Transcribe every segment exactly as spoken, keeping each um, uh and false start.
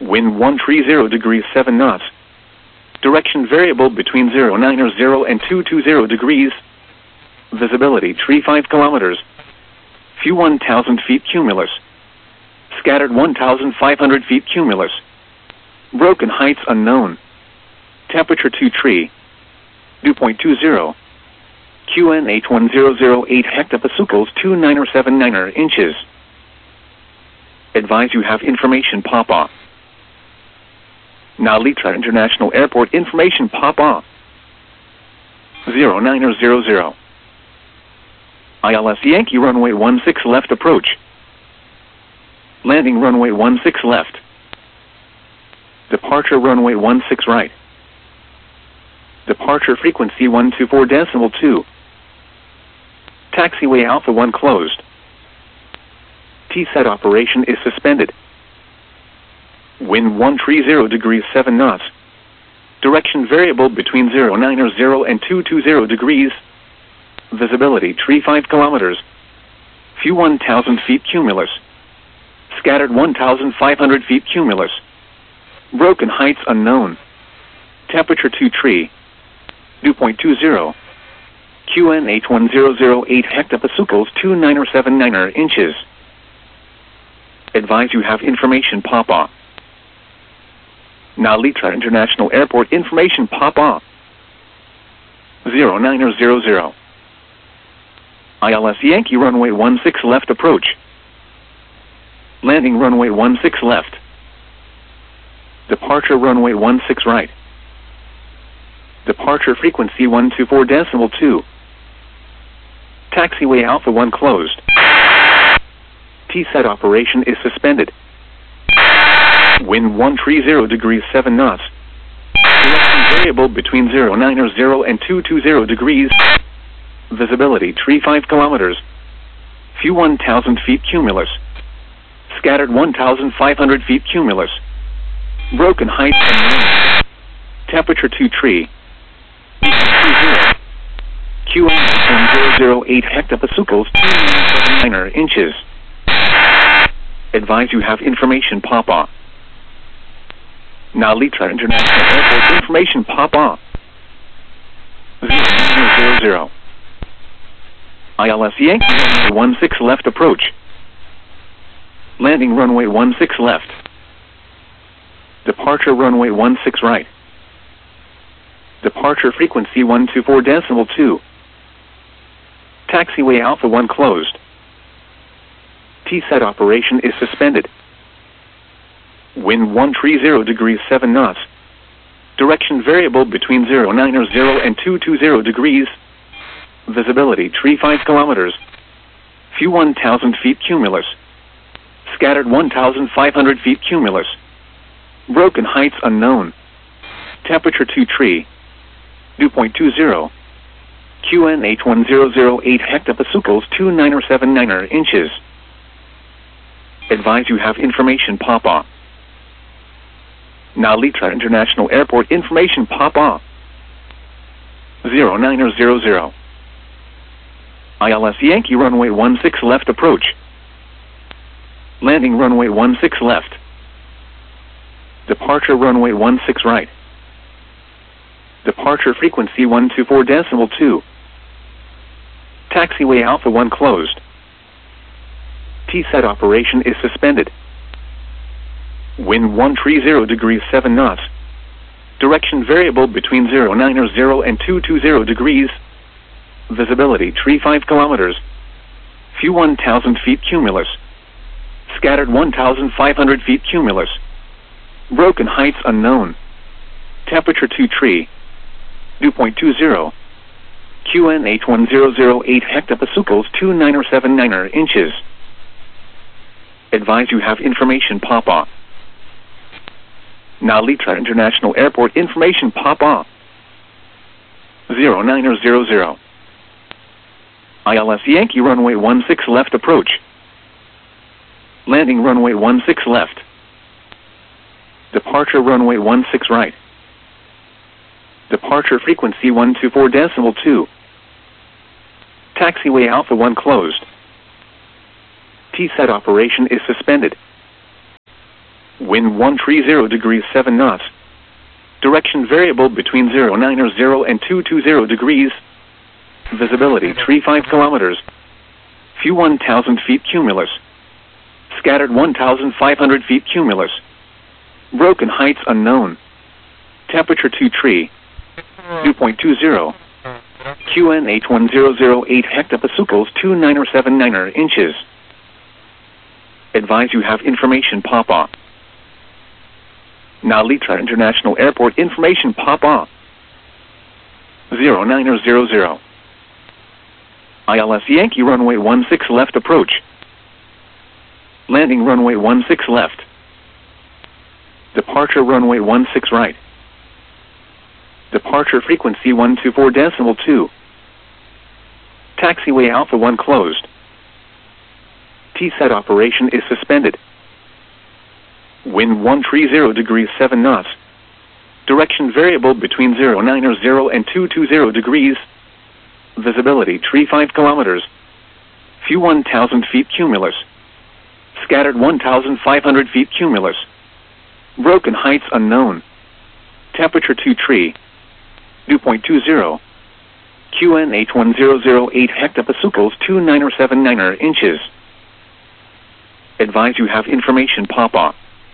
Wind one three zero degrees seven knots. Direction variable between zero nine zero and two two zero degrees. Visibility three five kilometers. View one thousand feet cumulus. Scattered one thousand five hundred feet cumulus. Broken heights unknown. Temperature two three. Dew point two zero. Q N H one zero zero eight hectopascals two nine seven nine inches. Advise you have information pop-off. Nalitra International Airport information pop-off. zero nine zero zero. I L S Yankee runway one six left approach. Landing runway one six left. Departure runway one six right. Departure frequency one two four decimal two. Taxiway Alpha one closed. T SET operation is suspended. Wind one three zero degrees seven knots. Direction variable between zero nine zero and two two zero degrees. Visibility three five kilometers. View one thousand feet cumulus. Scattered one thousand five hundred feet cumulus. Broken heights unknown. Temperature two three. Dew point two zero. Q N H one zero zero eight hectopascals two nine seven nine inches. Advise you have information pop-off. Nalitra International Airport information pop-off. zero nine zero zero. I L S Yankee runway one six left approach. Landing runway one six left. Departure runway one six right. Departure frequency one two four decimal two. Taxiway Alpha one closed. T SET operation is suspended. Wind one three zero degrees seven knots. Direction variable between zero nine zero and two two zero degrees. Visibility three five kilometers. View one thousand feet cumulus. Scattered one thousand five hundred feet cumulus. Broken heights unknown. Temperature two three. Q N one zero zero eight hectopascals two nine seven nine inches. Advise you have information pop-off. Nalitra International Airport information pop-off. zero nine zero zero. I L S Yankee runway one six left approach. Landing runway one six left. Departure runway one six right. Departure frequency one two four decimal two. Taxiway Alpha one closed. T SET operation is suspended. Wind one three zero degrees seven knots. Direction variable between zero nine zero and two two zero degrees. Visibility three five kilometers. View one thousand feet cumulus. Scattered one thousand five hundred feet cumulus. Broken heights unknown. Temperature two three. Dew point two zero. Q N H one zero zero eight hectopascals two nine seven nine inches. Advise you have information pop-off. Nalitra International Airport information pop-off. zero nine zero zero. I L S Yankee runway one six left approach. Landing runway one six left. Departure runway one six right. Departure frequency one two four decimal two. Taxiway Alpha one closed. T SET operation is suspended. Wind one three zero degrees seven knots. Direction variable between zero nine zero and two two zero degrees. Visibility three five kilometers. View one thousand feet cumulus. Scattered one thousand five hundred feet cumulus. Broken heights unknown. Temperature two three. Dew point two zero. Q N H one zero zero eight hectopascals two nine seven nine inches. Advise you have information pop-off. Nalitra International Airport information pop-off. zero nine zero zero. I L S Yankee runway one six left approach. Landing runway one six left. Departure runway one six right. Departure frequency one two four decimal two. Taxiway Alpha one closed. T SET operation is suspended. Wind one three zero degrees seven knots. Direction variable between zero nine or zero and two two zero degrees. Visibility three five kilometers. View one thousand feet cumulus. Scattered one thousand five hundred feet cumulus. Broken heights unknown. Temperature two three. Dew point two zero. Q N H one zero zero eight hectopascals two nine or seven niner inches. Advise you have information pop-off. Nalitra International Airport information pop-off. zero nine or zero zero. I L S Yankee runway one six left approach. Landing runway one six left. Departure runway one six right. Departure frequency one two four decimal two. Taxiway Alpha one closed. T SET operation is suspended. Wind one three zero degrees seven knots. Direction variable between zero nine or zero and two two zero degrees. Visibility three five kilometers. View one thousand feet cumulus. Scattered one thousand five hundred feet cumulus. Broken heights unknown. Temperature two three. Dew point two zero. Q N H one zero zero eight hectopascals two nine or seven niner inches. Advise you have information pop-off.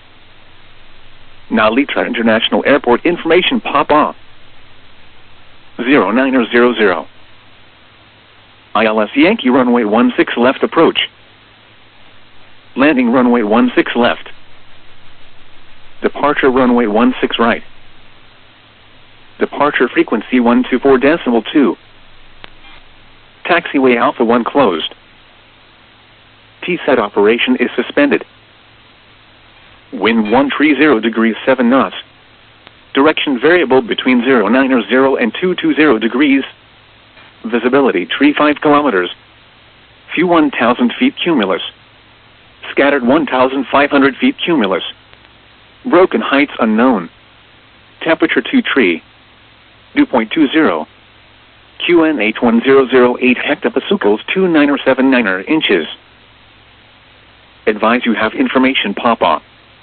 Nalitra International Airport information pop-off. zero nine or zero zero. I L S Yankee runway one six left approach. Landing runway one six left. Departure runway one six right. Departure frequency one two four decimal two. Taxiway Alpha one closed. T SET operation is suspended. Wind one three zero degrees seven knots. Direction variable between zero nine or zero and two two zero degrees. Visibility three five kilometers. View one thousand feet cumulus. Scattered one thousand five hundred feet cumulus. Broken heights unknown. Temperature two three. Dew point two zero. Q N H one zero zero eight hectopascals two nine or seven niner inches. Advise you have information pop-off.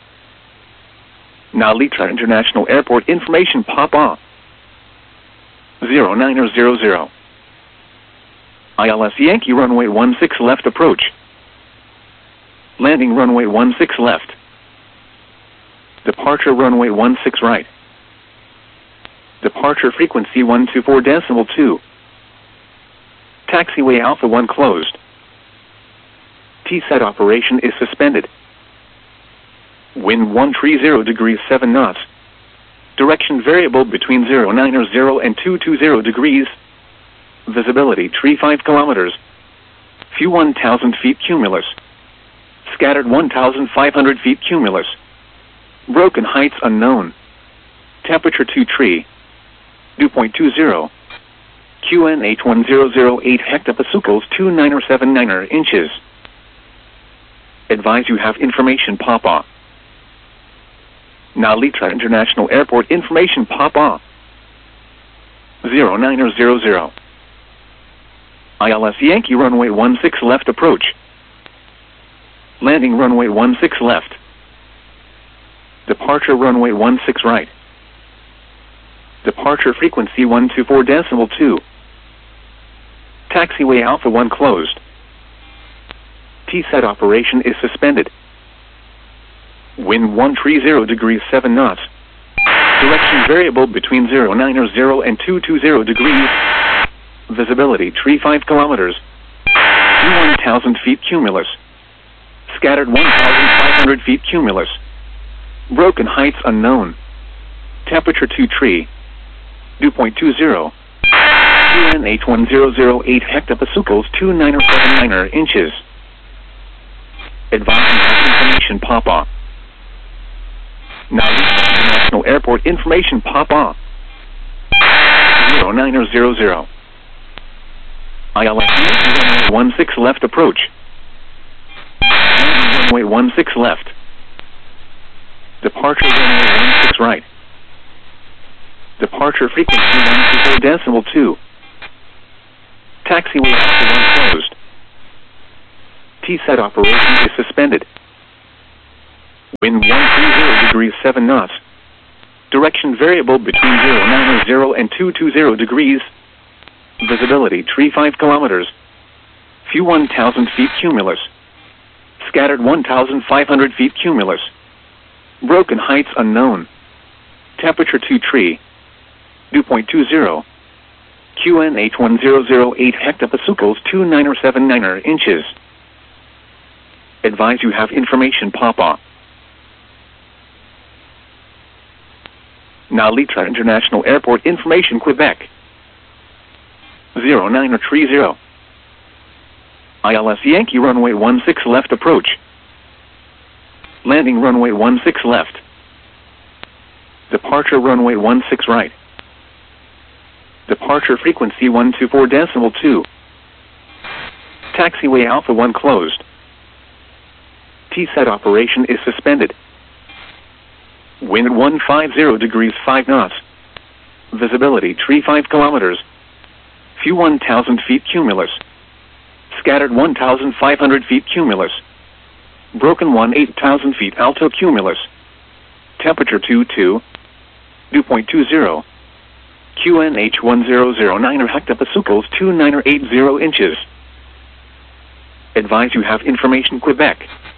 Nalitra International Airport information pop-off. zero nine or zero zero. I L S Yankee runway one six left approach. Landing runway one six left. Departure runway one six right. Departure frequency one two four decimal two. Taxiway Alpha one closed. T SET operation is suspended. Wind one three zero degrees seven knots. Direction variable between zero nine or zero and two two zero degrees. Visibility three five kilometers. View one thousand feet cumulus. Scattered one thousand five hundred feet cumulus. Broken heights unknown. Temperature two three. Dew point two zero. Q N H one zero zero eight hectopascals two nine or seven niner inches. Advise you have information pop-off. Nalitra International Airport information pop-off. zero nine or zero zero. I L S Yankee runway one six left approach. Landing runway one six left. Departure runway one six right. Departure frequency one two four decimal two. Taxiway Alpha one closed. T SET operation is suspended. Wind one three zero degrees seven knots. Direction variable between zero nine or zero and two two zero degrees. Visibility three five kilometers. View one thousand feet cumulus. Scattered one thousand five hundred feet cumulus. Broken heights unknown. Temperature two three. Dew point two zero. Q N H one zero zero eight hectopascals two nine or seven niner inches. Advising have information pop-off. Nalitra International Airport information pop-off. zero nine or zero zero. I L S runway one six left approach. Runway one six left. Departure runway one six right. Departure frequency one two four decimal two. Taxiway Alpha one closed. T SET operation is suspended. Wind one three zero degrees seven knots. Direction variable between zero nine zero and two two zero degrees. Visibility three five kilometers. View one thousand feet cumulus. Scattered one thousand five hundred feet cumulus. Broken heights unknown. Temperature two tree. Dew point two zero. Q N H one zero zero eight hectopascals two nine seven nine inches. Advise you have information Papa. Now Litra International Airport information Quebec. zero nine three zero. I L S Yankee runway one six left approach. Landing runway one six left. Departure runway one six right. Departure frequency one two four decimal two. Taxiway Alpha one closed. T SET operation is suspended. Wind one five zero degrees five knots. Visibility three five kilometers. View one thousand feet cumulus. Scattered one thousand five hundred feet cumulus. Broken one eight thousand feet alto cumulus. Temperature two two. Dew point two zero. Q N H one zero zero nine hectopascals two nine eight zero inches. Advise you have information Quebec.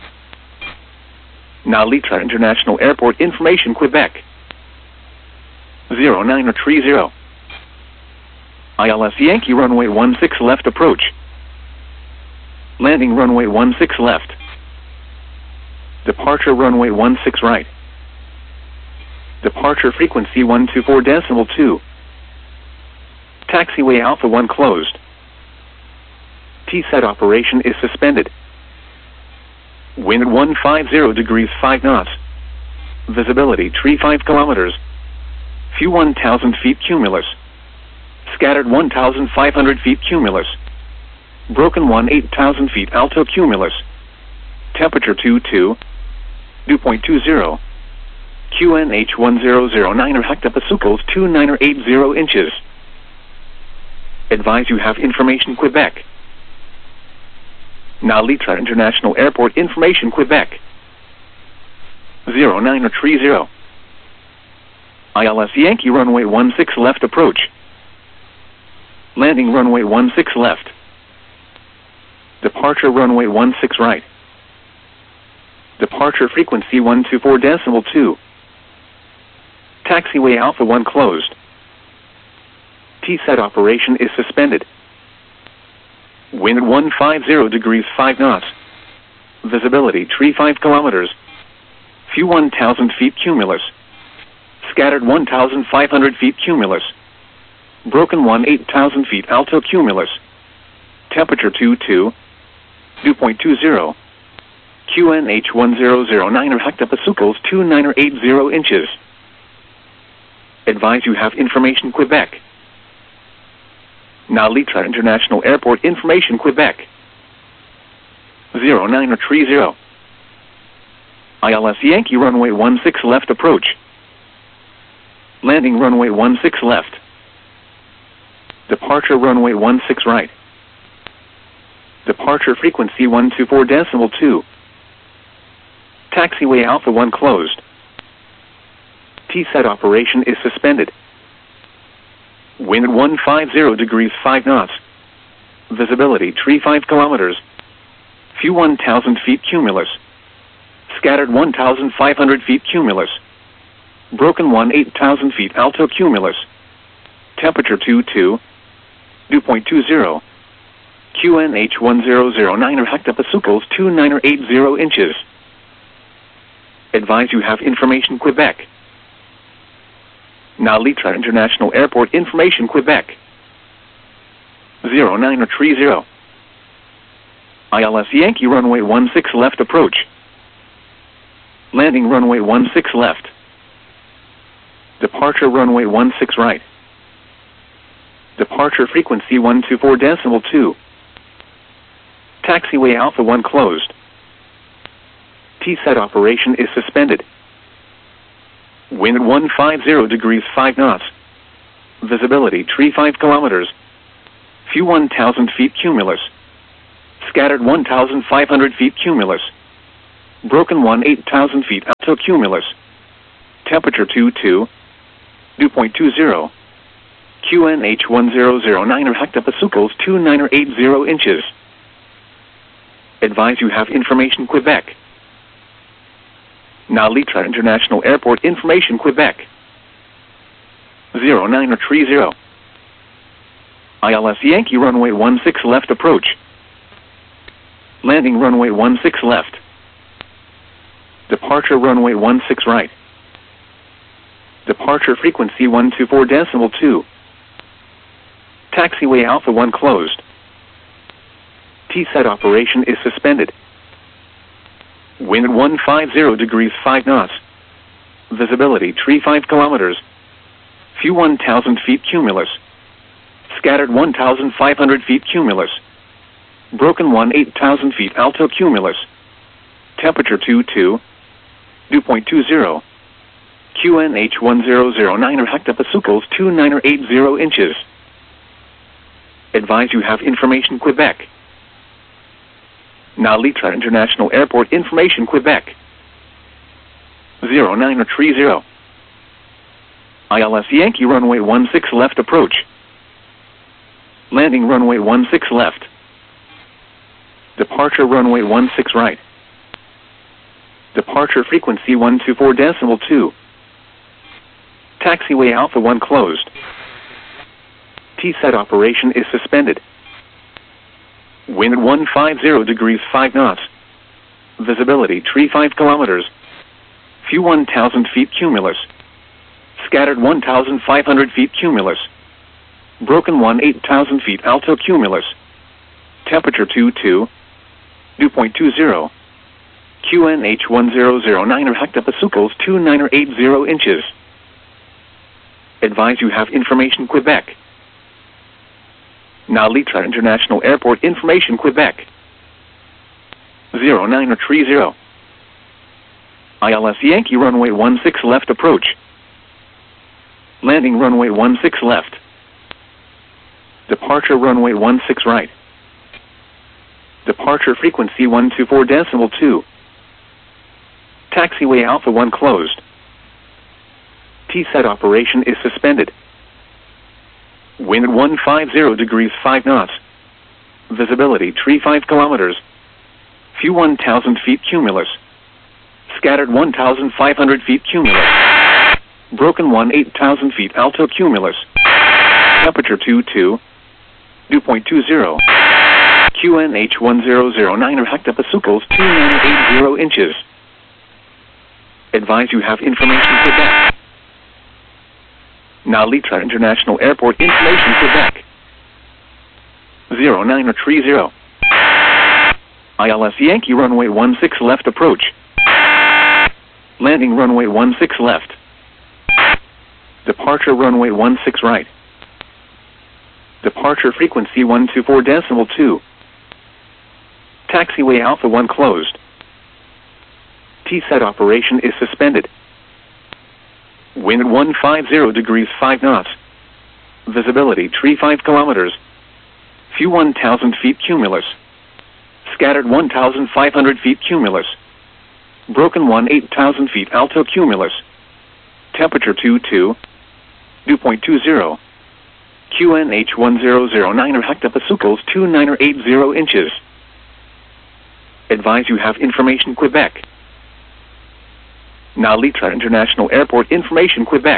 Now Litra International Airport information Quebec. zero nine three zero. I L S Yankee runway one six left approach. Landing runway one six left. Departure runway one six right. Departure frequency one two four decimal two. Taxiway Alpha one closed. T SET operation is suspended. Wind one five zero degrees five knots. Visibility three five kilometers. View one thousand feet cumulus. Scattered one thousand five hundred feet cumulus. Broken one eight thousand feet alto cumulus. Temperature two two. Dew point two zero. Q N H one zero zero nine hectopascals two nine eight zero inches. Advise you have information Quebec. Now Litra International Airport information Quebec. zero nine three zero. I L S Yankee runway one six left approach. Landing runway one six left. Departure runway one six right. Departure frequency one two four decimal two. Taxiway Alpha one closed. T SET operation is suspended. Wind one five zero degrees five knots. Visibility three five kilometers. View one thousand feet cumulus. Scattered one thousand five hundred feet cumulus. Broken one eight thousand feet alto cumulus. Temperature two two. Dew point two zero. Q N H one zero zero nine hectopascals two nine eight zero inches. Advise you have information Quebec. Now Litra International Airport information Quebec. zero nine three zero. I L S Yankee runway one six left approach. Landing runway one six left. Departure runway one six right. Departure frequency one two four decimal two. Taxiway Alpha one closed. T SET operation is suspended. Wind one five zero degrees five knots. Visibility three five kilometers. View one thousand feet cumulus. Scattered one thousand five hundred feet cumulus. Broken one eight thousand feet alto cumulus. Temperature two two. Dew point two zero. Q N H one zero zero nine hectopascals two nine eight zero inches. Advise you have information Quebec. Now Litra International Airport information Quebec. zero nine three zero. I L S Yankee runway one six left approach. Landing runway one six left. Departure runway one six right. Departure frequency one two four decimal two. Taxiway Alpha one closed. T SET operation is suspended. Wind one five zero degrees five knots. Visibility three five kilometers. View one thousand feet cumulus. Scattered one thousand five hundred feet cumulus. Broken one eight thousand feet alto cumulus. Temperature two two. Dew point two zero. Q N H one zero zero nine or hectopascals two nine or eight zero inches. Advise you have information Quebec. Now Litra International Airport information Quebec. zero nine or three zero. I L S Yankee runway one six left approach. Landing runway one six left. Departure runway one six right. Departure frequency one two four decimal two. Taxiway Alpha one closed. T SET operation is suspended. Wind one five zero degrees five knots. Visibility three five kilometers. Few one thousand feet cumulus. Scattered one thousand five hundred feet cumulus. Broken one eight thousand feet alto cumulus. Temperature two two. Dew point two zero. Q N H one zero zero nine or hectopascals two nine or eight zero inches. Advise you have information Quebec. Now Litra International Airport information Quebec. zero nine or three zero. I L S Yankee runway one six left approach. Landing runway one six left. Departure runway one six right. Departure frequency one two four decimal two. Taxiway Alpha one closed. T SET operation is suspended. Wind one five zero degrees five knots. Visibility three five kilometers. Few one thousand feet cumulus. Scattered one thousand five hundred feet cumulus. Broken one eight thousand feet alto cumulus. Temperature two two. Dew point two zero. Q N H one zero zero nine or hectopascals two nine or eight zero inches. Advise you have information Quebec. Now Litra International Airport information Quebec. zero nine or three zero. I L S Yankee runway one six left approach. Landing runway one six left. Departure runway one six right. Departure frequency one two four decimal two. Taxiway Alpha one closed. T SET operation is suspended. Wind one five zero degrees five knots. Visibility three five kilometers. Few one thousand feet cumulus. Scattered one thousand five hundred feet cumulus. Broken one eight thousand feet alto cumulus. Temperature two two. Dew point two zero. Q N H one zero zero nine or hectopascals two nine or eight zero inches. Advise you have information Quebec. Now Litra International Airport information Quebec. zero nine or three zero. I L S Yankee runway one six left approach. Landing runway one six left. Departure runway one six right. Departure frequency one two four decimal two. Taxiway Alpha one closed. T SET operation is suspended. Wind one five zero degrees five knots. Visibility three five kilometers. Few one thousand feet cumulus. Scattered one thousand five hundred feet cumulus. Broken one eight thousand feet alto cumulus. Temperature two two. Dew point two zero. Q N H one zero zero nine or hectopascals two nine or eight zero inches. Advise you have information Quebec. Now Litra International Airport information Quebec.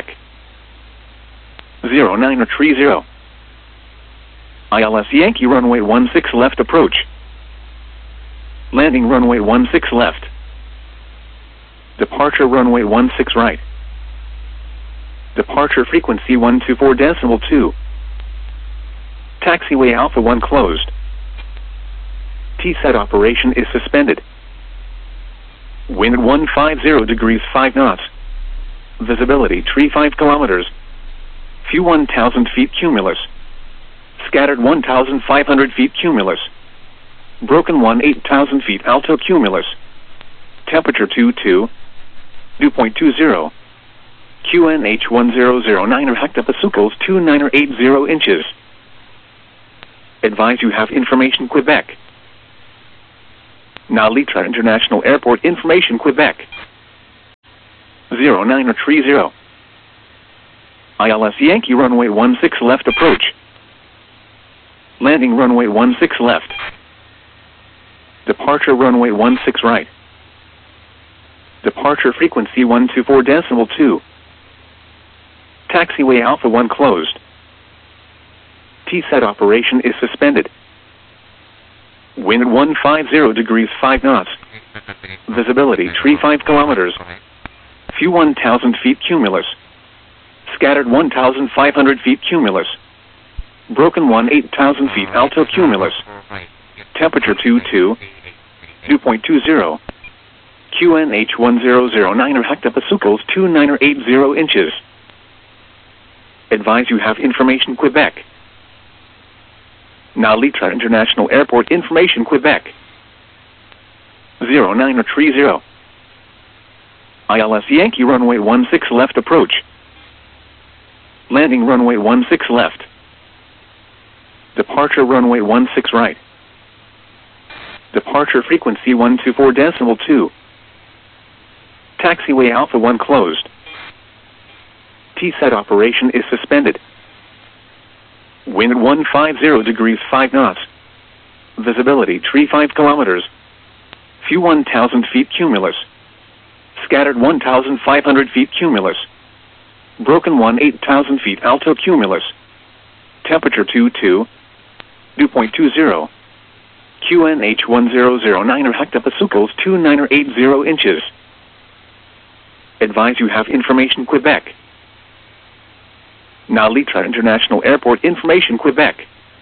zero nine or three zero. I L S Yankee runway one six left approach. Landing runway one six left. Departure runway one six right. Departure frequency one two four decimal two. Taxiway Alpha one closed. T SET operation is suspended. Wind one five zero degrees five knots. Visibility three five kilometers. Few one thousand feet cumulus. Scattered one thousand five hundred feet cumulus. Broken one eight thousand feet alto cumulus. Temperature two two. Dew point two zero. Q N H one zero zero nine or hectopascals two nine or eight zero inches. Advise you have information Quebec. Now Litra International Airport information, Quebec. zero nine three zero. I L S Yankee runway one six left approach. Landing runway one six left. Departure runway one six right. Departure frequency one two four decimal two. Taxiway Alpha one closed. T SET operation is suspended. Wind one five zero degrees five knots. Visibility three five kilometers. Few one thousand feet cumulus. Scattered one thousand five hundred feet cumulus. Broken one eight thousand feet alto cumulus. Temperature two two. Dew point two zero. Q N H one zero zero nine or hectopascals two nine or eight zero inches. Advise you have information, Quebec. Now Litra International Airport information, Quebec. zero nine three zero. I L S Yankee runway one six left approach. Landing runway one six left. Departure runway one six right. Departure frequency one two four decimal two. Taxiway Alpha one closed. T SET operation is suspended. Wind one five zero degrees five knots. Visibility three five kilometers. Few one thousand feet cumulus. Scattered one thousand five hundred feet cumulus. Broken one eight thousand feet alto cumulus. Temperature two two. Dew point two zero. Q N H one zero zero nine or hectopascals two nine or eight zero inches. Advise you have information, Quebec. Now Litra International Airport information, Quebec.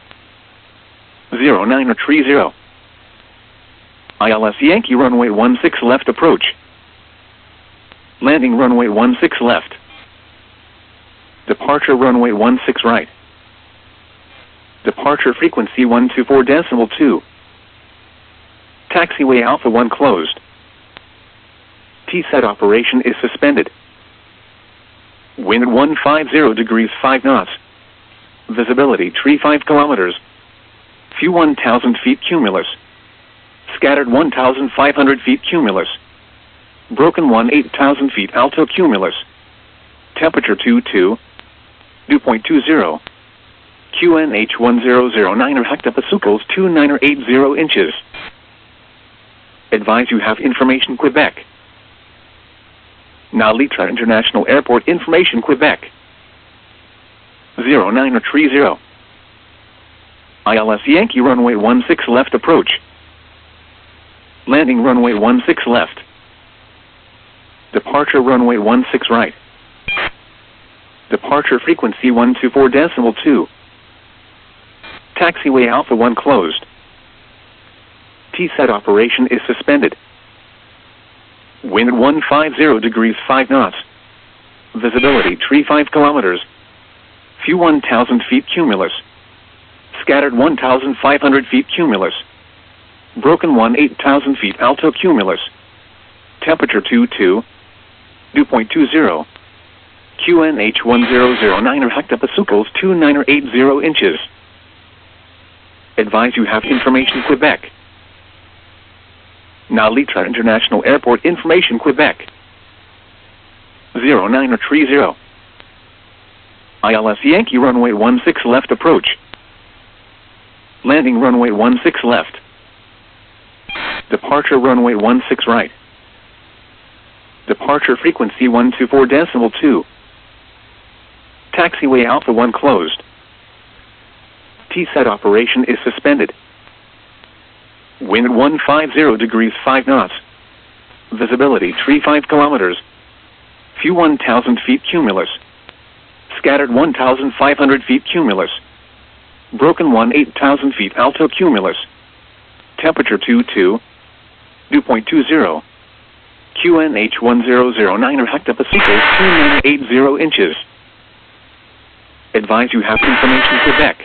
zero nine three zero. I L S Yankee runway one six left approach. Landing runway one six left. Departure runway one six right. Departure frequency one two four decimal two. Taxiway Alpha one closed. T SET operation is suspended. Wind one five zero degrees five knots. Visibility three five kilometers. Few one thousand feet cumulus. Scattered one thousand five hundred feet cumulus. Broken one eight thousand feet alto cumulus. Temperature two two. Dew point two zero. Q N H one zero zero nine or hectopascals two nine or eight zero inches. Advise you have information, Quebec. Now Litra International Airport information, Quebec. zero nine three zero. I L S Yankee runway one six left approach. Landing runway one six left. Departure runway one six right. Departure frequency one two four decimal two. Taxiway Alpha one closed. T SET operation is suspended. Wind one five zero degrees five knots. Visibility three five kilometers. Few one thousand feet cumulus. Scattered one thousand five hundred feet cumulus. Broken one eight thousand feet alto cumulus. Temperature two two. Dew point two zero. Q N H one zero zero nine or hectopascals two nine or eight zero inches. Advise you have information, Quebec. Now Litra International Airport information, Quebec. zero nine three zero. I L S Yankee runway one six left approach. Landing runway one six left. Departure runway one six right. Departure frequency one two four decimal two. Taxiway Alpha one closed. T SET operation is suspended. Wind one five zero degrees five knots. Visibility three five kilometers. Few one thousand feet cumulus. Scattered one thousand five hundred feet cumulus. Broken one eight thousand feet alto cumulus. Temperature two two. Dew point two zero. Q N H one zero zero nine or hectopascals two nine eight zero inches. Advise you have information, Quebec.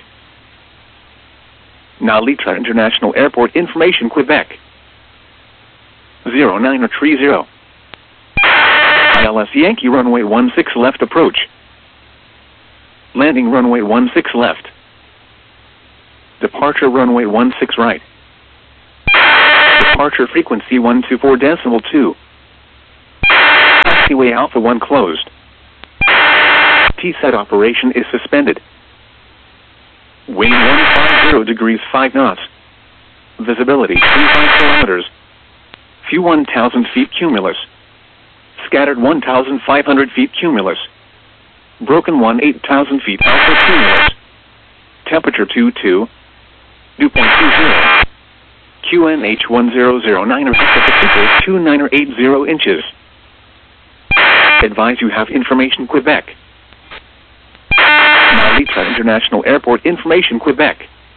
Now Litra International Airport information, Quebec. zero nine three zero. I L S Yankee runway one six left approach. Landing runway one six left. Departure runway one six right. Departure frequency one two four decimal two. Taxiway Alpha one closed. T SET operation is suspended. Wind one five zero degrees five knots. Visibility twenty-five kilometers. Few one thousand feet cumulus. Scattered one thousand five hundred feet cumulus. Broken one eight thousand feet alpha cumulus. Temperature two two. Dew point two zero. Q N H one zero zero nine or hectopascals two nine or eight zero inches. Advise you have information Quebec. Malita International Airport information Quebec.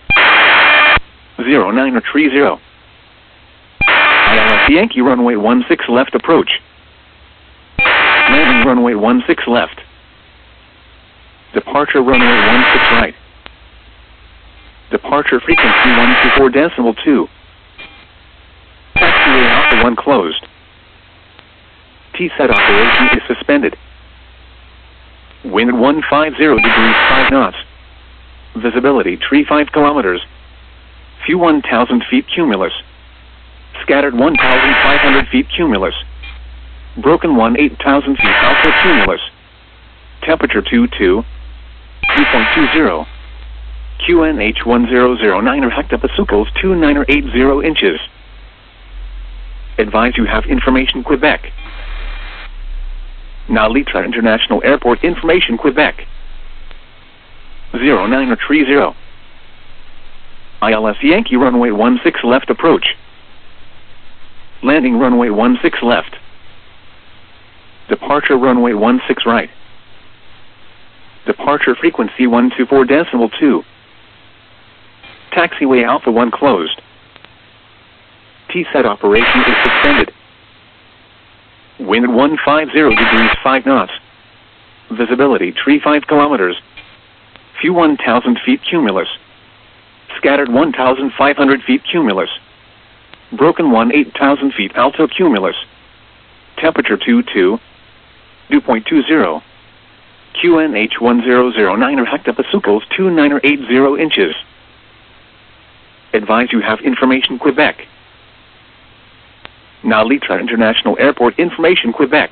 zero nine or three zero. I L S Yankee runway one six left approach. Landing runway one six left. Departure runway one six right. Departure frequency one two four decimal two. Taxiway Alpha one closed. T SET operation is suspended. Wind one five zero degrees five knots. Visibility thirty-five kilometers. Few one thousand feet cumulus. Scattered one thousand five hundred feet cumulus. Broken one eight thousand feet alpha cumulus. Temperature two two. Dew point two zero. Q N H one zero zero nine or hectopascals two nine or eight zero inches. Advise you have information Quebec. Nalitra International Airport information Quebec. zero nine or three zero. I L S Yankee runway one six left approach. Landing runway one six left. Departure runway one six right. Departure frequency one two four decimal two. Taxiway Alpha one closed. T SET operation is suspended. Wind one five zero degrees five knots. Visibility thirty-five kilometers. Few one thousand feet cumulus. Scattered one thousand five hundred feet cumulus. Broken one eight thousand feet alto cumulus. Temperature two two. Dew point two zero. Q N H one zero zero nine or hectopascals two nine or eight zero inches. Advise you have information Quebec. Nalitra International Airport information Quebec.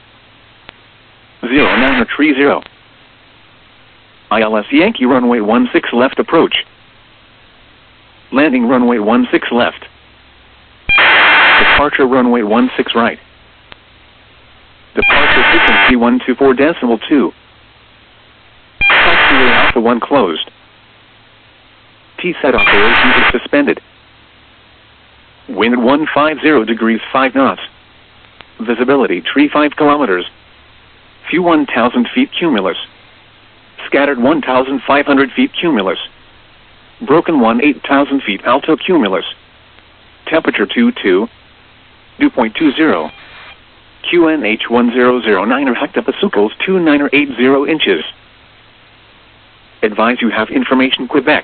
zero nine or three zero. I L S Yankee runway one six left approach. Landing runway one six left. Departure runway one six right. Departure frequency one two four decimal two. Taxiway Alpha one closed. T SET operation is suspended. Wind one five zero degrees five knots. Visibility thirty-five kilometers. Few one thousand feet cumulus. Scattered one thousand five hundred feet cumulus. Broken one eight thousand feet alto cumulus. Temperature two two. Dew point two zero. Q N H one zero zero nine or hectopascals two nine or eight zero inches. Advise you have information Quebec.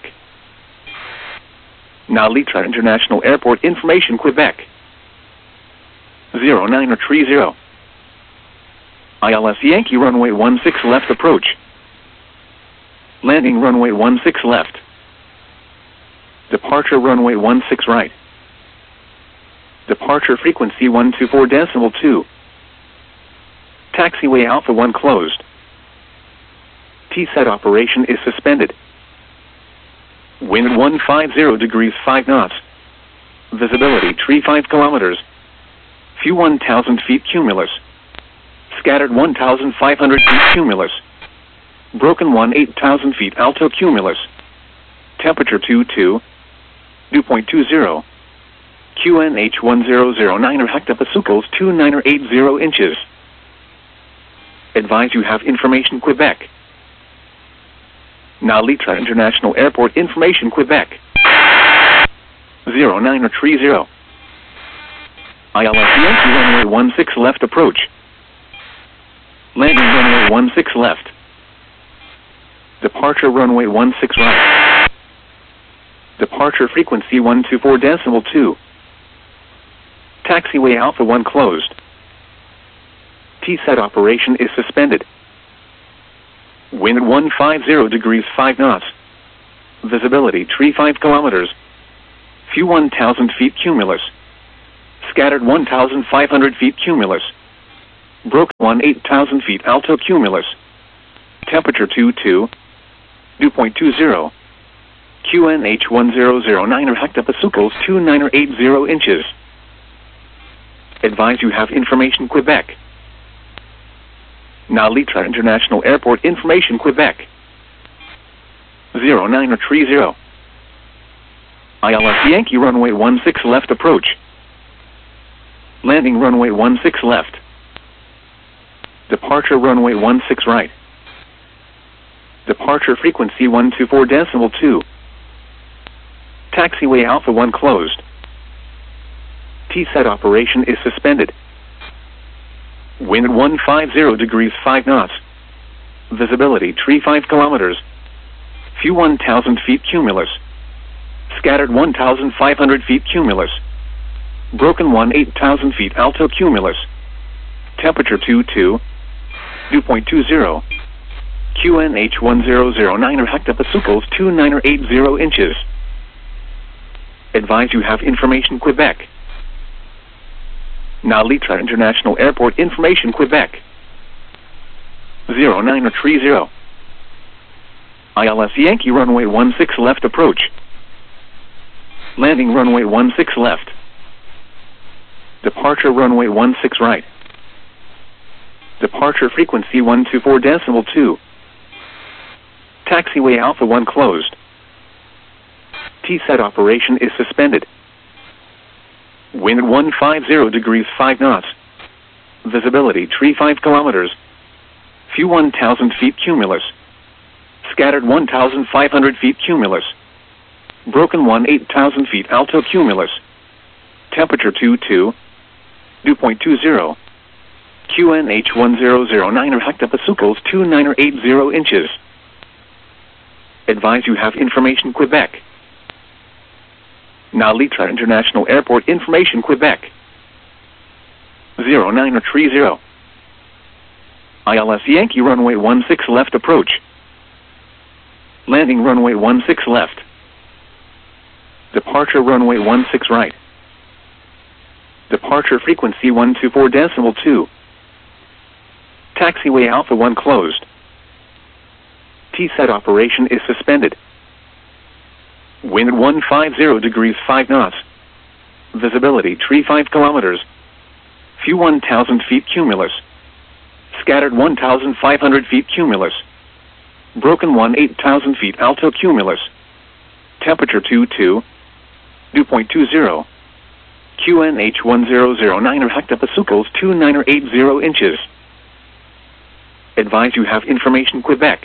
Nalitra International Airport information Quebec. zero nine or three zero. I L S Yankee runway one six left approach. Landing runway one six left. Departure runway one six right. Departure frequency one two four decimal two. Taxiway Alpha one closed. T SET operation is suspended. Wind one five zero degrees five knots. Visibility thirty-five kilometers. Few one thousand feet cumulus. Scattered one thousand five hundred feet cumulus. Broken one eight thousand feet alto cumulus. Temperature two two. Dew point two zero. Q N H one zero zero nine or hectopascals two nine or eight zero inches. Advise you have information Quebec. Nalitra International Airport information Quebec. zero nine or three zero. I L S Yankee runway one six left approach. Landing runway one six left. Departure runway one six right. Departure frequency one two four decimal two. Taxiway Alpha one closed. T SET operation is suspended. Wind one five zero degrees five knots. Visibility thirty-five kilometers. Few one thousand feet cumulus. Scattered one thousand five hundred feet cumulus. Broken one eight thousand feet alto cumulus. Temperature two two. Dew point two zero. Q N H one zero zero nine or hectopascals two nine or eight zero inches. Advise you have information Quebec. Now Litra International Airport information Quebec. zero nine or three zero. I L S Yankee runway one six left approach. Landing runway one six left. Departure runway one six right. Departure frequency one two four decimal two. Taxiway Alpha one closed. T SET operation is suspended. Wind one five zero degrees five knots. Visibility three five kilometers. Few one thousand feet cumulus. Scattered one thousand five hundred feet cumulus. Broken one eight thousand feet alto cumulus. Temperature two two. Dew point two zero. Q N H one zero zero nine or hectopascals two nine or eight zero inches. Advise you have information Quebec. Now Litra International Airport information Quebec. zero nine or three zero. I L S Yankee runway one six left approach. Landing runway one six left. Departure runway one six right. Departure frequency one two four decimal two. Taxiway Alpha one closed. T SET operation is suspended. Wind one five zero degrees five knots. Visibility three five kilometers. Few one thousand feet cumulus. Scattered one thousand five hundred feet cumulus. Broken one eight thousand feet alto cumulus. Temperature two two. Dew point two zero. Q N H one zero zero nine or hectopascals two nine or eight zero inches. Advise you have information Quebec. Now Litra International Airport information Quebec. zero nine or three zero. I L S Yankee runway one six left approach. Landing runway one six left. Departure runway one six right. Departure frequency one two four decimal two. Taxiway Alpha one closed. T SET operation is suspended. Wind one five zero degrees five knots. Visibility three five kilometers. Few one thousand feet cumulus. Scattered one thousand five hundred feet cumulus. Broken one eight thousand feet alto cumulus. Temperature two two. Dew point two zero. Q N H one zero zero nine or hectopascals two nine or eight zero inches. Advise you have information Quebec.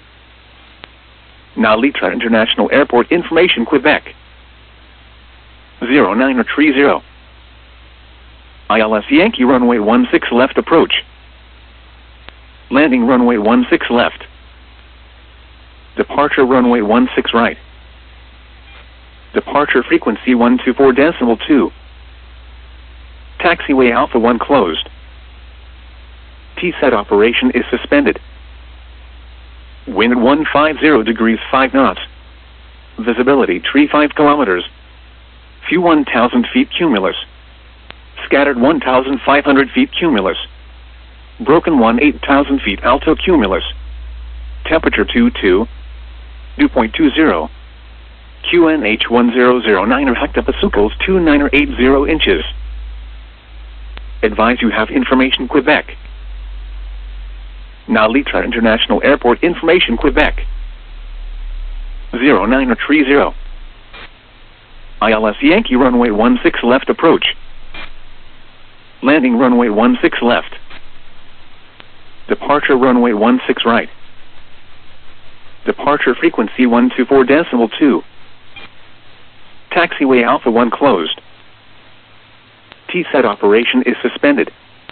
Now Litra International Airport information Quebec. zero nine or three zero. I L S Yankee runway one six left approach. Landing runway one six left. Departure runway one six right. Departure frequency one two four decimal two. Taxiway Alpha one closed. T SET operation is suspended. Wind one five zero degrees five knots. Visibility three five kilometers. Few one thousand feet cumulus. Scattered one thousand five hundred feet cumulus. Broken one eight thousand feet alto cumulus. Temperature two two. Dew point two zero. Q N H one zero zero nine or hectopascals two nine or eight zero inches. Advise you have information Quebec. Now Litra International Airport information Quebec. zero nine or three zero. I L S Yankee runway one six left approach. Landing runway one six left. Departure runway one six right. Departure frequency one two four decimal two. Taxiway Alpha one closed. T SET operation is suspended.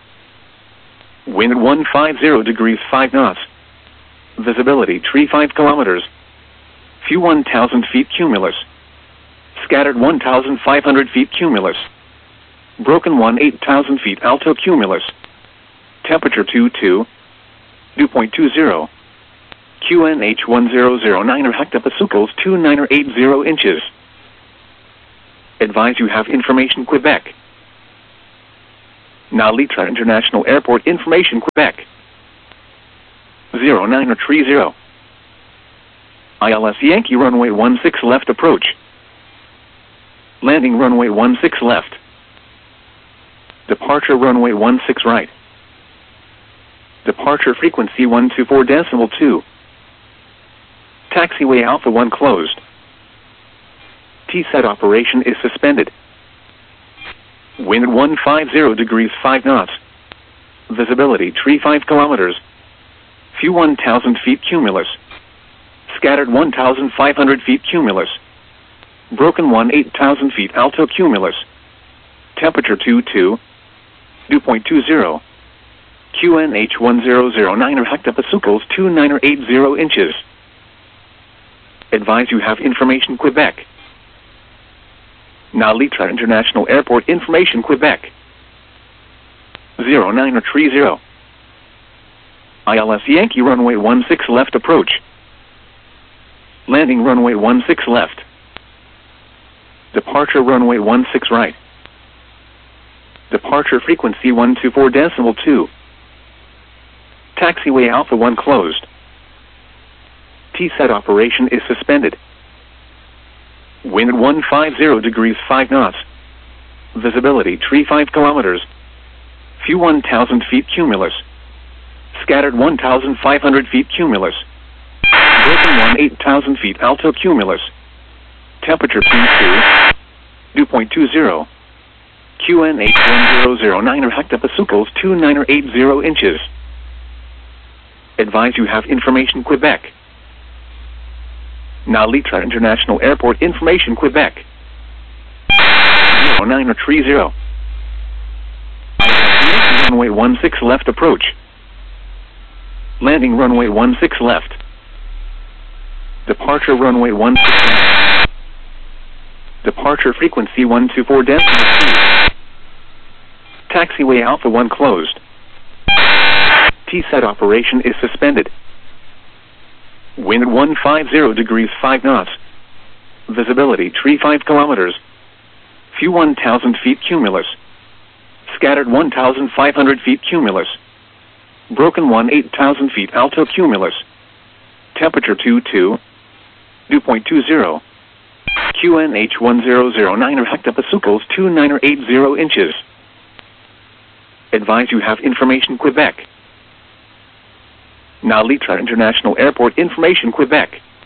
Wind one five zero degrees five knots. Visibility three five kilometers. Few one thousand feet cumulus. Scattered one thousand five hundred feet cumulus. Broken one eight thousand feet alto cumulus. Temperature two two. Dew point two zero. Q N H one zero zero nine or hectopascals two nine or eight zero inches. Advise you have information Quebec. Now Litra International Airport information, Quebec. zero nine three zero. I L S Yankee runway one six left approach. Landing runway one six left. Departure runway one six right. Departure frequency one two four decimal two. Taxiway Alpha one closed. T SET operation is suspended. Wind one five zero degrees five knots. Visibility three five kilometers. Few one thousand feet cumulus. Scattered one thousand five hundred feet cumulus. Broken one eight thousand feet alto cumulus. Temperature two two. Dew point two zero. Q N H one zero zero nine or hectopascals two nine or eight zero inches. Advise you have information, Quebec. Now Litra International Airport information, Quebec. zero nine three zero. I L S Yankee runway one six left approach. Landing runway one six left. Departure runway one six right. Departure frequency one two four decimal two. Taxiway Alpha one closed. T SET operation is suspended. Wind one five zero degrees five knots. Visibility three five kilometers. Few one thousand feet cumulus. Scattered one thousand five hundred feet cumulus. Broken one eight thousand feet alto cumulus. Temperature two two. Dew point two zero. Q N H one zero zero nine or hectopascals two nine or eight zero inches. Advise you have information, Quebec. Now Litra International Airport information, Quebec. zero nine three zero. Runway one six left approach. Landing runway one six left. Departure runway one six left. Departure frequency one two four decimal two. Taxiway Alpha one closed. T SET operation is suspended. Wind one five zero degrees five knots. Visibility three five kilometers. Few one thousand feet cumulus. Scattered one thousand five hundred feet cumulus. Broken one eight thousand feet alto cumulus. Temperature two two. Dew point two zero. Q N H one zero zero nine or hectopascals two nine or eight zero inches. Advise you have information, Quebec. Now Litra International Airport information, Quebec.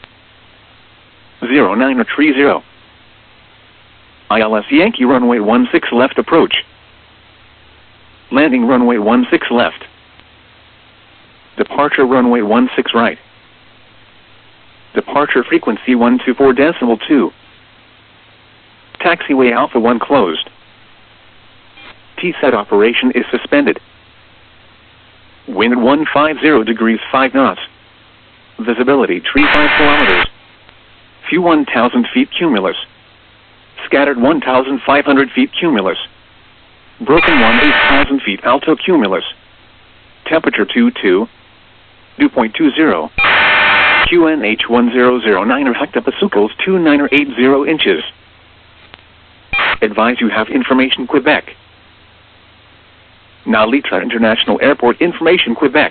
zero nine three zero. I L S Yankee runway one six left approach. Landing runway one six left. Departure runway one six right. Departure frequency one two four decimal two. Taxiway Alpha one closed. T SET operation is suspended. Wind one five zero degrees five knots. Visibility three five kilometers. Few one thousand feet cumulus. Scattered one thousand five hundred feet cumulus. Broken one eight thousand feet alto cumulus. Temperature two two. Dew point two zero. Q N H one zero zero nine or hectopascals two nine or eight zero inches. Advise you have information, Quebec. Now Litra International Airport information, Quebec.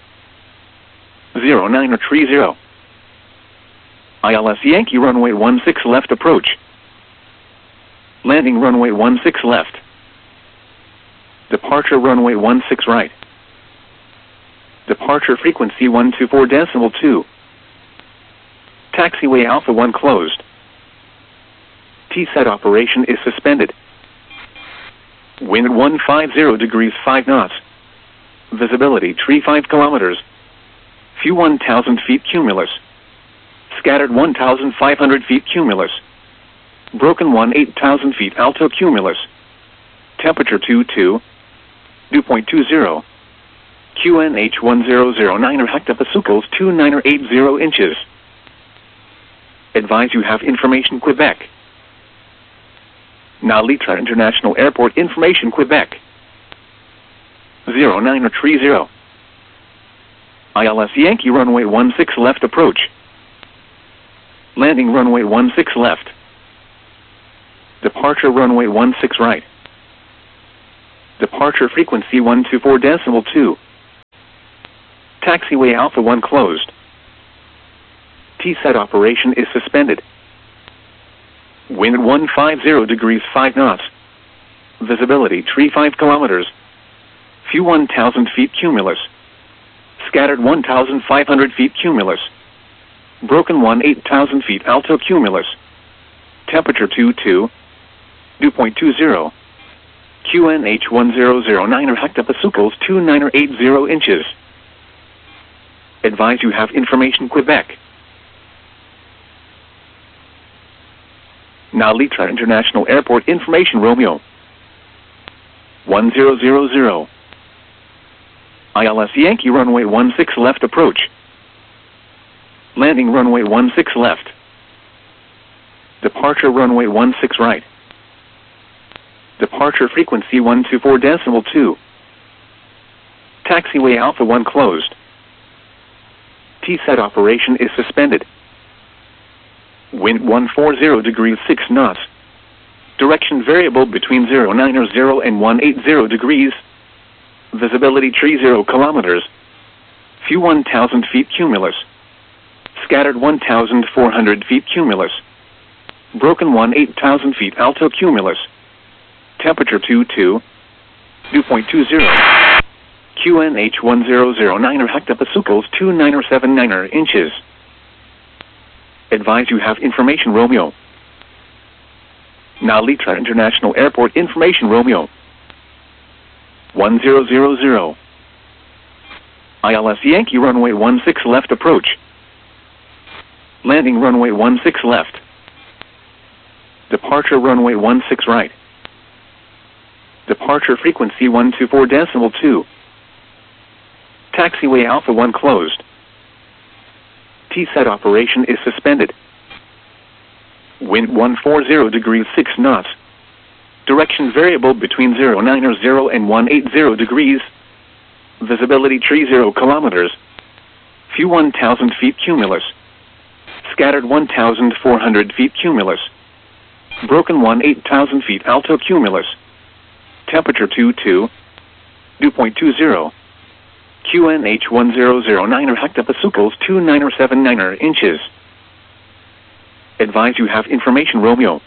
zero nine three zero. I L S Yankee runway one six left approach. Landing runway one six left. Departure runway one six right. Departure frequency one two four decimal two. Taxiway Alpha one closed. T SET operation is suspended. Wind one five zero degrees five knots. Visibility three five kilometers. Few one thousand feet cumulus. Scattered one thousand five hundred feet cumulus. Broken one eight thousand feet alto cumulus. Temperature two two. Dew point two zero. Q N H one zero zero nine or hectopascals two nine or eight zero inches. Advise you have information, Quebec. Now Litra International Airport information, Quebec. zero nine three zero. I L S Yankee runway one six left approach. Landing runway one six left. Departure runway one six right. Departure frequency one two four decimal two. Taxiway Alpha one closed. T SET operation is suspended. Wind one five zero degrees five knots. Visibility tree five kilometers. Few one thousand feet cumulus. Scattered one thousand five hundred feet cumulus. Broken one eight thousand feet alto cumulus. Temperature two two. Dew point two zero. Q N H one zero zero nine or hectopascals two nine or eight zero inches. Advise you have information Quebec. Now Litra International Airport information Romeo. one zero zero zero. I L S Yankee runway one six left approach. Landing runway one six left. Departure runway one six right. Departure frequency one two four decimal two. Taxiway Alpha one closed. T SET operation is suspended. Wind one forty degrees six knots. Direction variable between zero nine zero and one eighty degrees. Visibility tree zero kilometers. Few one thousand feet cumulus. Scattered one thousand four hundred feet cumulus. Broken one eight thousand feet alto cumulus. Temperature two two. Dew point two zero. Q N H one zero zero nine or hectopascals two nine or seven nine or inches. Advise you have information Romeo. Now Litra International Airport information Romeo. one zero zero zero. I L S Yankee runway one six left approach. Landing runway one six left. Departure runway one six right. Departure frequency one two four decimal two. Taxiway Alpha one closed. T SET operation is suspended. Wind one forty degrees six knots. Direction variable between zero nine zero and one eighty degrees. Visibility tree zero kilometers. Few one thousand feet cumulus. Scattered one thousand four hundred feet cumulus. Broken one eight thousand feet alto cumulus. Temperature two two. Dew point two zero. Q N H one zero zero nine or hectopascals two nine or seven nine or inches. Advise you have information Romeo.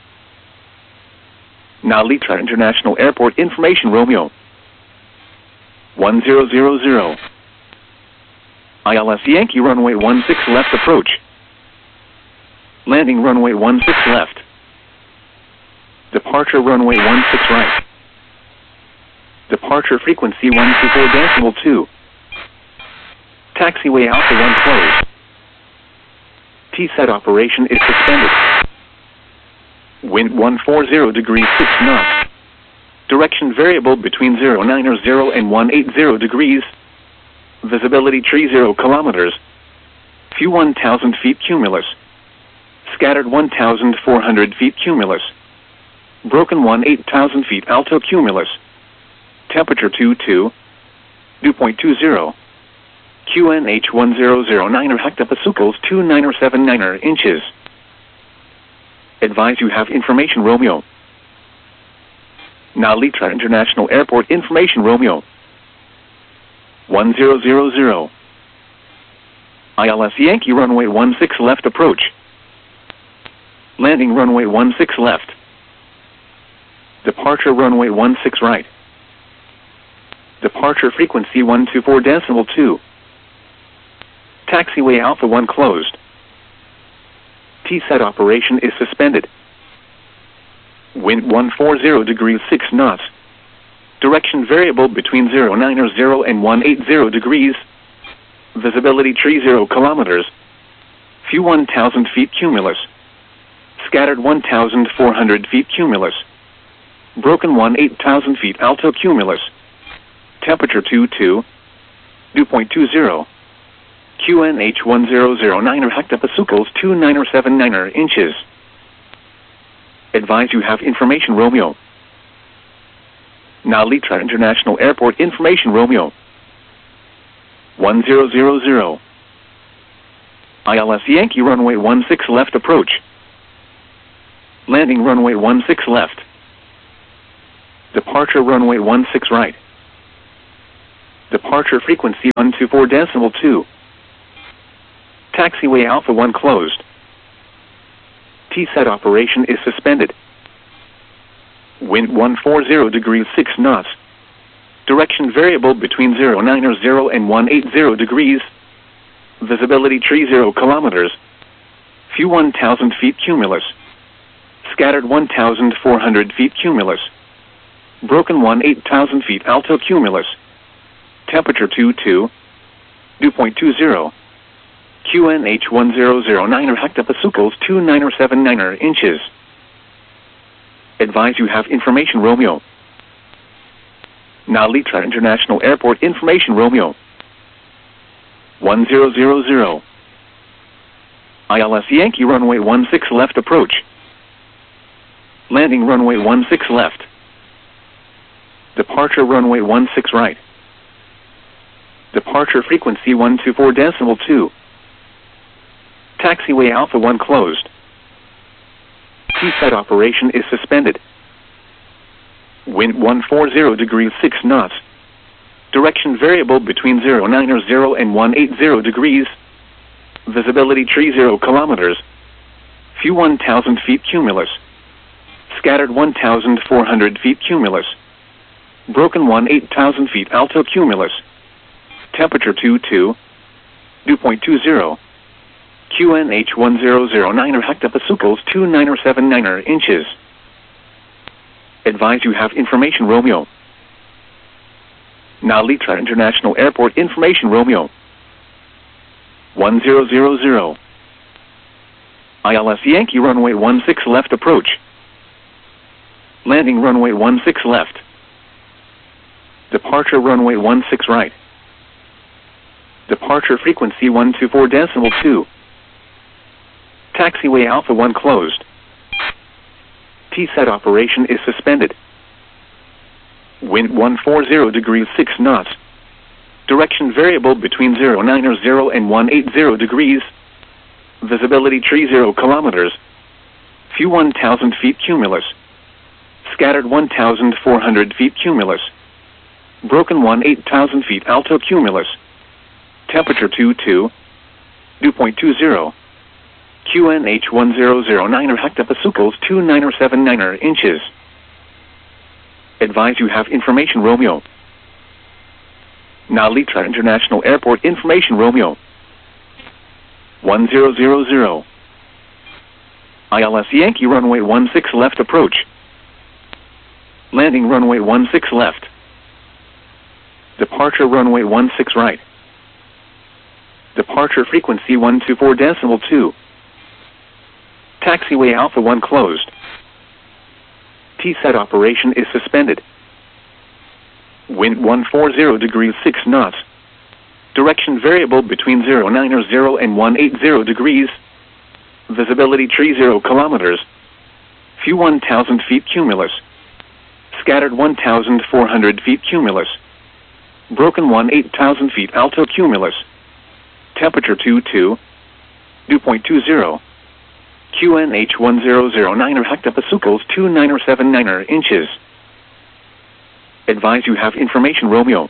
Now Litra International Airport information Romeo. one zero zero zero. I L S Yankee runway one six left approach. Landing runway one six left. Departure runway one six right. Departure frequency one two four decimal two. Taxiway Alpha one closed. T SET operation is suspended. Wind one forty degrees six knots. Direction variable between zero nine zero and one eighty degrees. Visibility tree zero kilometers. Few one thousand feet cumulus. Scattered one thousand four hundred feet cumulus. Broken one eight thousand feet alto cumulus. Temperature two two. Dew point two zero. Q N H one zero zero nine or hectopascals two nine or seven nine or inches. Advise you have information Romeo. Now Litra International Airport information Romeo. one zero zero zero. I L S Yankee runway one six left approach. Landing runway one six left. Departure runway one six right. Departure frequency one two four decimal two. Taxiway Alpha one closed. T SET operation is suspended. Wind one forty degrees six knots. Direction variable between zero nine zero and one eighty degrees. Visibility tree zero kilometers. Few one thousand feet cumulus. Scattered one thousand four hundred feet cumulus. Broken one eight thousand feet alto cumulus. Temperature two two. Dew point two zero. Q N H one zero zero nine or hectopascals two nine or seven nine or inches. Advise you have information Romeo. Now Litra International Airport information Romeo. one zero zero zero. I L S Yankee runway one six left approach. Landing runway one six left. Departure runway one six right. Departure frequency one two four decimal two. Taxiway Alpha one closed. T SET operation is suspended. Wind one forty degrees six knots. Direction variable between zero nine zero and one eighty degrees. Visibility tree zero kilometers. Few one thousand feet cumulus. Scattered one thousand four hundred feet cumulus. Broken one eight thousand feet alto cumulus. Temperature two two. Dew point two zero. Q N H one zero zero nine hectopascals two nine seven nine inches. Advise you have information Romeo. Now Litra International Airport information Romeo. one zero zero zero. I L S Yankee runway one six left approach. Landing runway one six left. Departure runway one six right. Departure frequency one two four decimal two. Taxiway Alpha one closed. T SET operation is suspended. Wind one forty degrees six knots. Direction variable between zero nine zero and one eighty degrees. Visibility tree zero kilometers. Few one thousand feet cumulus. Scattered one thousand four hundred feet cumulus. Broken one eight thousand feet alto cumulus. Temperature two two. Dew point two zero. Q N H one zero zero nine hectopascals two nine seven nine inches. Advise you have information Romeo. Now Litra International Airport information Romeo. one zero zero zero. I L S Yankee runway one six left approach. Landing runway one six left. Departure runway one six right. Departure frequency one two four decimal two. Taxiway Alpha one closed. T SET operation is suspended. Wind one forty degrees six knots. Direction variable between zero nine zero and one eighty degrees. Visibility tree zero kilometers. Few one thousand feet cumulus. Scattered one thousand four hundred feet cumulus. Broken one eight thousand feet alto cumulus. Temperature two two. Dew point two zero. Q N H one zero zero nine hectopascals two nine seven nine inches. Advise you have information Romeo. Now Litra International Airport information Romeo. one zero zero zero. I L S Yankee runway one six left approach. Landing runway one six left. Departure runway one six right. Departure frequency one two four decimal two. Taxiway Alpha one closed. T SET operation is suspended. Wind one forty degrees six knots. Direction variable between zero nine zero and one eighty degrees. Visibility tree zero kilometers. Few one thousand feet cumulus. Scattered one thousand four hundred feet cumulus. Broken one eight thousand feet alto cumulus. Temperature two two. Dew point two zero. Q N H one zero zero nine hectopascals two nine seven nine inches. Advise you have information Romeo.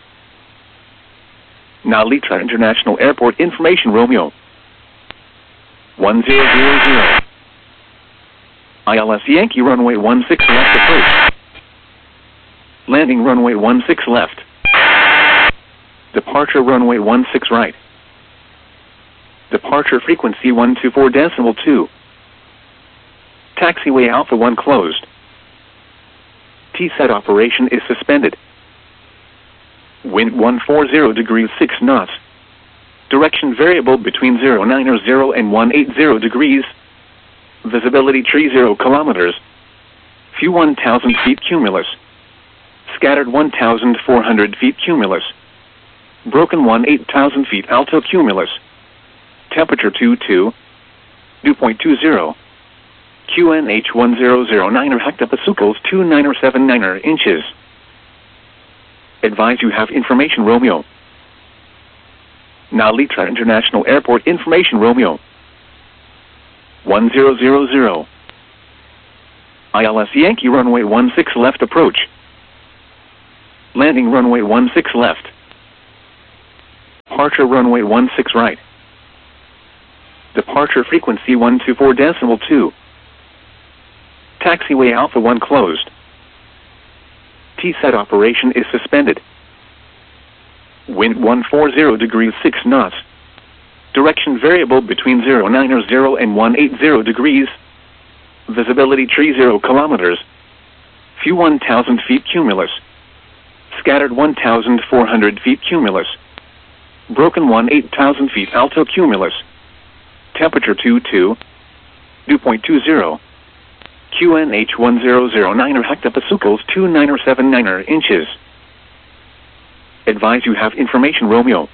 Now Litra International Airport information Romeo. one zero zero zero. I L S Yankee runway one six left approach. Landing runway one six left. Departure runway one six right. Departure frequency one two four decimal two. Taxiway Alpha one closed. T SET operation is suspended. Wind one forty degrees six knots. Direction variable between zero nine zero and one eighty degrees. Visibility tree zero kilometers. Few one thousand feet cumulus. Scattered one thousand four hundred feet cumulus. Broken one eight thousand feet alto cumulus. Temperature two two. Dew point two zero. Q N H one zero zero nine hectopascals two nine seven nine inches. Advise you have information Romeo. Now Litra International Airport information Romeo. one zero zero zero. I L S Yankee runway one six left approach. Landing runway one six left. Departure runway one six right. Departure frequency one two four decimal two. Taxiway Alpha one closed. T SET operation is suspended. Wind one forty degrees six knots. Direction variable between zero nine zero and one eighty degrees. Visibility tree zero kilometers. Few one thousand feet cumulus. Scattered one thousand four hundred feet cumulus. Broken one eight thousand feet alto cumulus. Temperature two two. Dew point two zero. Q N H one zero zero nine hectopascals two nine seven nine inches. Advise you have information Romeo.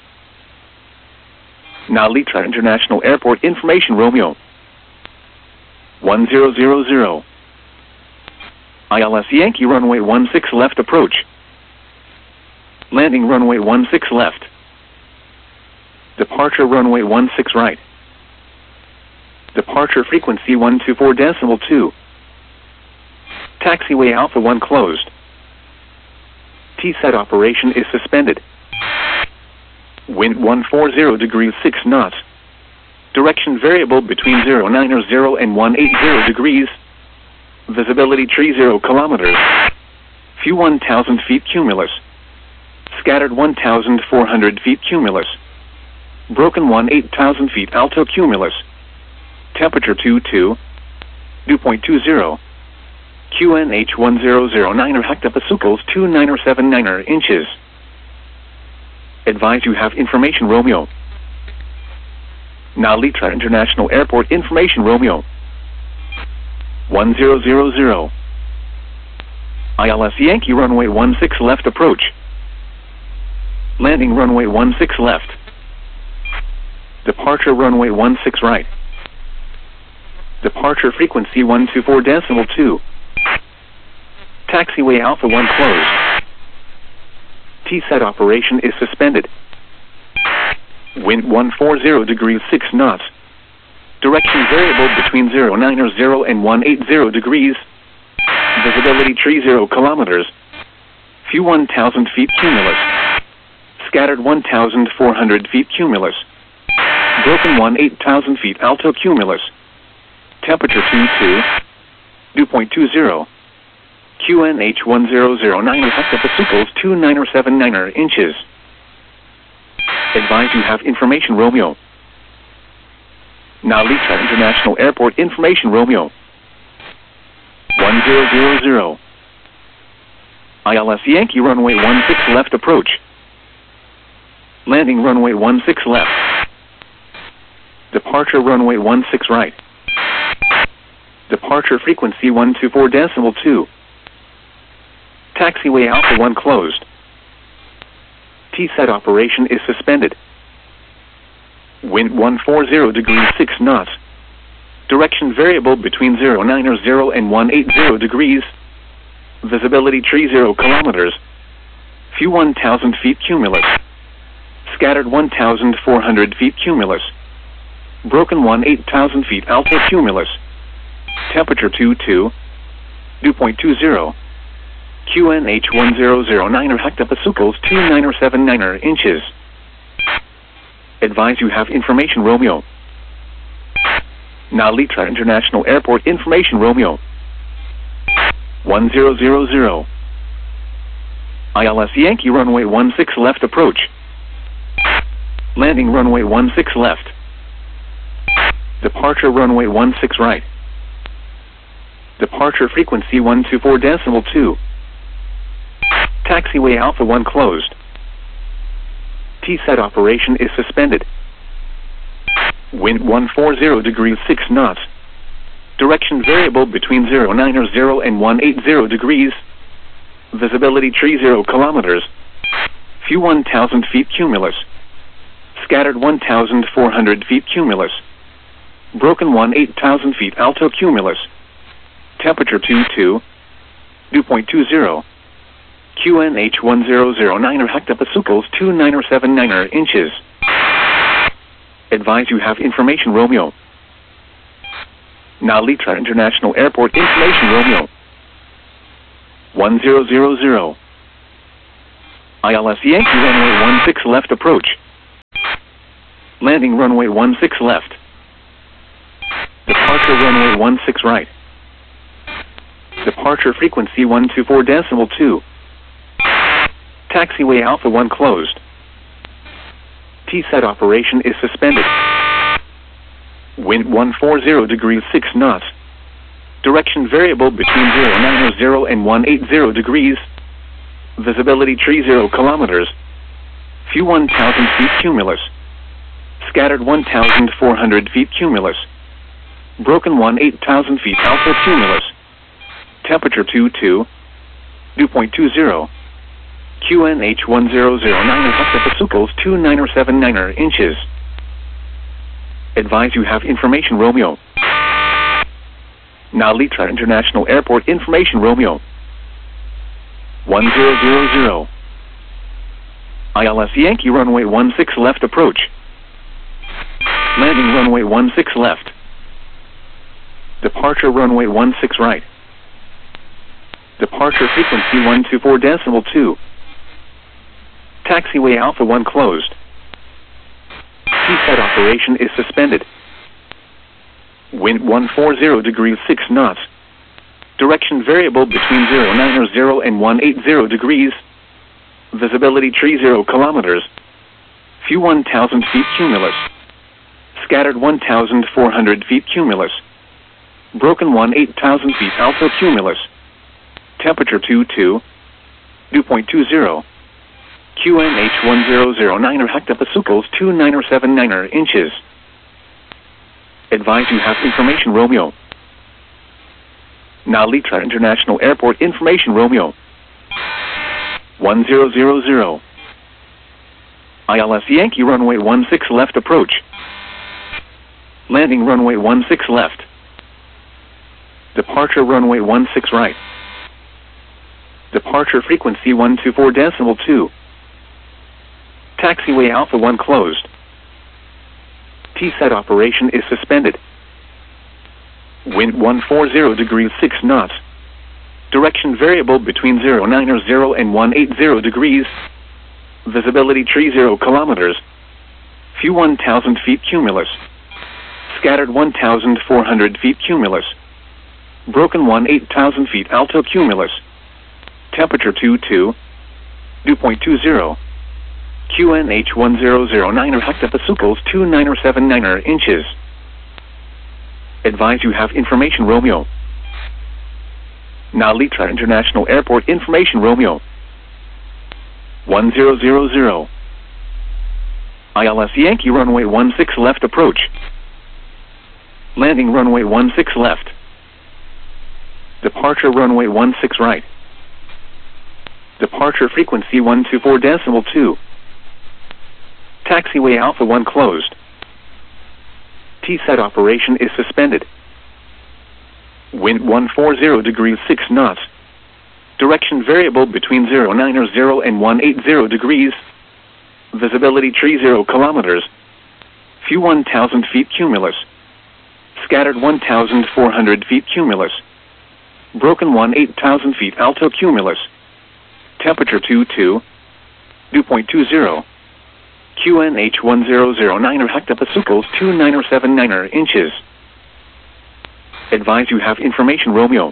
Nalitra International Airport information Romeo. one zero zero zero. I L S Yankee runway one six left approach. Landing runway one six left. Departure runway one six right. Departure frequency one two four decimal two. Taxiway Alpha one closed. T SET operation is suspended. Wind one forty degrees six knots. Direction variable between zero nine zero and one eighty degrees. Visibility tree zero kilometers. Few one thousand feet cumulus. Scattered one thousand four hundred feet cumulus. Broken one eight thousand feet alto cumulus. Temperature two two. Dew point two zero. Q N H one zero zero nine hectopascals two nine seven nine inches. Advise you have information Romeo. Nalitra International Airport information Romeo. one zero zero zero. I L S Yankee runway one six left approach. Landing runway one six left. Departure runway one six right. Departure frequency one two four decimal two. Taxiway Alpha one closed. T SET operation is suspended. Wind one forty degrees six knots. Direction variable between zero nine zero and one eighty degrees. Visibility tree zero kilometers. Few one thousand feet cumulus. Scattered one thousand four hundred feet cumulus. Broken one eight thousand feet alto cumulus. Temperature two two. Dew point two zero. Q N H one zero zero nine hectopascals two nine seven nine inches. Advise you have information Romeo. Nalitra International Airport information Romeo. one zero zero zero. I L S Yankee runway one six left approach. Landing runway one six left. Departure runway one six right. Departure frequency one two four decimal two. Taxiway Alpha one closed. T SET operation is suspended. Wind one forty degrees six knots. Direction variable between zero nine zero and one eighty degrees. Visibility tree zero kilometers. Few one thousand feet cumulus. Scattered one thousand four hundred feet cumulus. Broken one eight thousand feet alto cumulus. Temperature two two. Dew point two zero. Q N H one zero zero nine hectopascals two nine seven nine inches. Advise you have information Romeo. Nalitra International Airport information Romeo. one zero zero zero. I L S Yankee runway one six left approach. Landing runway one six left. Departure runway one six right. Departure frequency one two four decimal two. Taxiway Alpha one closed. T SET operation is suspended. Wind one forty degrees six knots. Direction variable between zero nine zero and one eighty degrees. Visibility tree zero kilometers. Few one thousand feet cumulus. Scattered one thousand four hundred feet cumulus. Broken one eight thousand feet alto cumulus. Temperature two two. Dew point two zero. Q N H one zero zero nine hectopascals two nine seven nine inches. Advise you have information Romeo. Nalitra International Airport information Romeo. one zero zero zero. I L S Yankee runway one six left approach. Landing runway one six left. Departure runway one six right. Departure frequency one two four decimal two. Taxiway Alpha one closed. T SET operation is suspended. Wind one forty degrees six knots. Direction variable between zero nine zero and one eighty degrees. Visibility tree zero kilometers. Few one thousand feet cumulus. Scattered one thousand four hundred feet cumulus. Broken one eight thousand feet alpha cumulus. Temperature two two. Dew point two zero. Q N H one zero zero nine hectopascals two nine seven nine inches. Advise you have information Romeo. Now Litra International Airport information Romeo. one zero zero zero. I L S Yankee runway one six left approach. Landing runway one six left. Departure runway one six right. Departure frequency one two four decimal two. Taxiway Alpha one closed. T SET operation is suspended. Wind one forty degrees six knots. Direction variable between zero nine zero and one eighty degrees. Visibility tree zero kilometers. Few one thousand feet cumulus. Scattered one thousand four hundred feet cumulus. Broken one eight thousand feet alpha cumulus. Temperature two two. Dew point two zero. Q N H one zero zero nine hectopascals two nine seven nine inches. Advise you have information Romeo. Now Litra International Airport information Romeo. one zero zero zero. I L S Yankee runway one six left approach. Landing runway one six left. Departure runway one six right. Departure frequency one two four decimal two. Taxiway Alpha one closed. T SET operation is suspended. Wind one forty degrees six knots. Direction variable between zero nine zero and one eighty degrees. Visibility tree zero kilometers. Few one thousand feet cumulus. Scattered one thousand four hundred feet cumulus. Broken one eight thousand feet alto cumulus. Temperature two two. Dew point two zero. Q N H one zero zero nine hectopascals two nine seven nine inches. Advise you have information Romeo. Now Litra International Airport information Romeo. one zero zero zero. I L S Yankee runway one six left approach. Landing runway one six left. Departure runway one six right. Departure frequency one two four decimal two. Taxiway Alpha one closed. T SET operation is suspended. Wind one forty degrees six knots. Direction variable between zero nine zero and one eighty degrees. Visibility tree zero kilometers. Few one thousand feet cumulus. Scattered one thousand four hundred feet cumulus. Broken one eight thousand feet alto cumulus. Temperature two two. Dew point two zero. Q N H one zero zero nine hectopascals two nine seven nine inches. Advise you have information Romeo.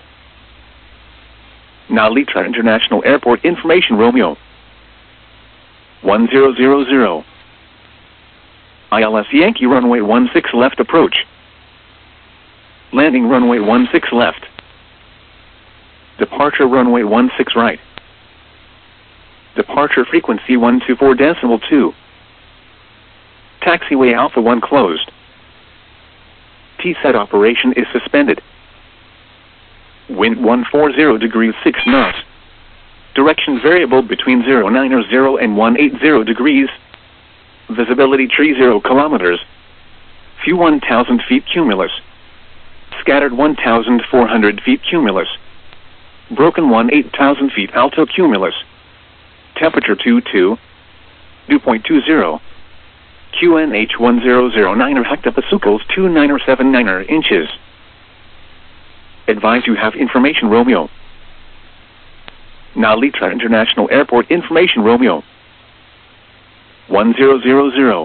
Now Litra International Airport information Romeo. one zero zero zero. I L S Yankee runway one six left approach. Landing runway one six left. Departure runway one six right. Departure frequency one two four decimal two. Taxiway Alpha one closed. T SET operation is suspended. Wind one forty degrees six knots. Direction variable between zero nine zero and one eighty degrees. Visibility tree zero kilometers. Few one thousand feet cumulus. Scattered one thousand four hundred feet cumulus. Broken one eight thousand feet alto cumulus. Temperature two two. Dew point two zero. Q N H one zero zero nine hectopascals two nine seven nine inches. Advise you have information Romeo. Nalitra International Airport information Romeo one zero zero zero.